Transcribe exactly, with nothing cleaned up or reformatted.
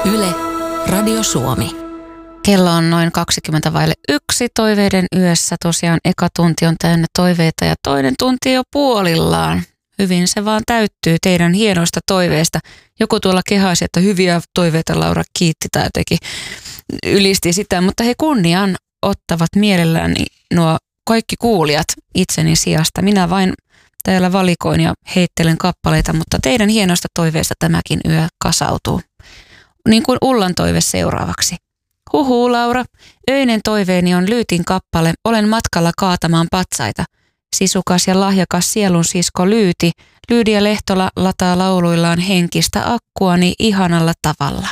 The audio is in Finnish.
Yle, Radio Suomi. Kello on noin kaksikymmentä vaille yksi toiveiden yössä. Tosiaan eka tunti on täynnä toiveita ja toinen tunti jo puolillaan. Hyvin se vaan täyttyy teidän hienoista toiveista. Joku tuolla kehaisi, että hyviä toiveita Laura kiitti tai jotenkin ylisti sitä, mutta he kunnian ottavat mielellään nuo kaikki kuulijat itseni sijasta. Minä vain täällä valikoin ja heittelen kappaleita, mutta teidän hienoista toiveista tämäkin yö kasautuu. Niin kuin Ullan toive seuraavaksi. Huhuu Laura, öinen toiveeni on Lyytin kappale Olen matkalla kaatamaan patsaita. Sisukas ja lahjakas sielun sisko Lyyti, Lyydia Lehtola lataa lauluillaan henkistä akkuani ihanalla tavalla.